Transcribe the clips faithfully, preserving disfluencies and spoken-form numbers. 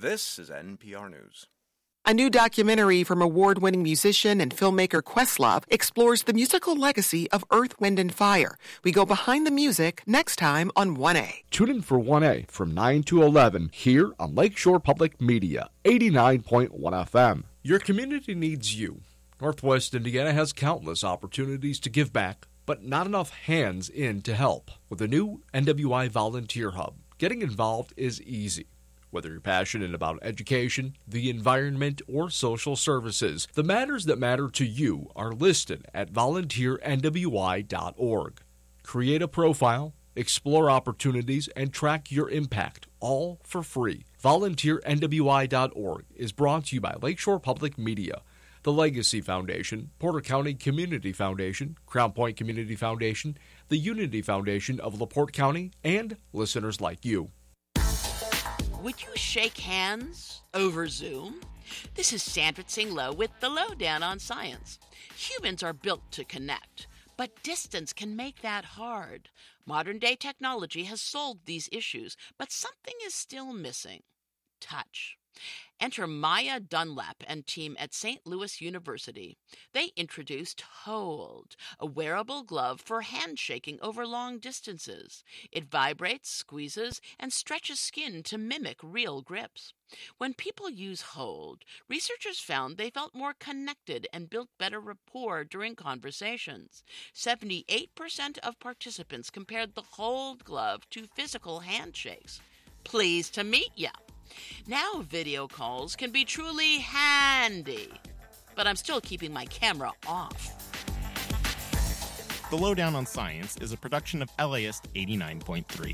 This is N P R News. A new documentary from award-winning musician and filmmaker Questlove explores the musical legacy of Earth, Wind and Fire. We go behind the music next time on one A. Tune in for one A from nine to eleven here on Lakeshore Public Media, eighty-nine point one F M. Your community needs you. Northwest Indiana has countless opportunities to give back, but not enough hands in to help. With the new N W I Volunteer Hub, getting involved is easy. Whether you're passionate about education, the environment, or social services, the matters that matter to you are listed at volunteer N W I dot org. Create a profile, explore opportunities, and track your impact, all for free. volunteer N W I dot org is brought to you by Lakeshore Public Media, the Legacy Foundation, Porter County Community Foundation, Crown Point Community Foundation, the Unity Foundation of LaPorte County, and listeners like you. Would you shake hands over Zoom? This is Sandra Tsing Loh with the Lowdown on Science. Humans are built to connect, but distance can make that hard. Modern-day technology has solved these issues, but something is still missing. Touch. Enter Maya Dunlap and team at Saint Louis University. They introduced Hold, a wearable glove for handshaking over long distances. It vibrates, squeezes, and stretches skin to mimic real grips. When people use Hold, researchers found they felt more connected and built better rapport during conversations. seventy-eight percent of participants compared the Hold glove to physical handshakes. Pleased to meet ya. Now video calls can be truly handy, but I'm still keeping my camera off. The Lowdown on Science is a production of L A S eighty-nine point three.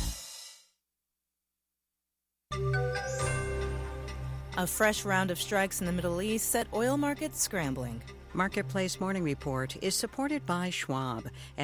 A fresh round of strikes in the Middle East set oil markets scrambling. Marketplace Morning Report is supported by Schwab.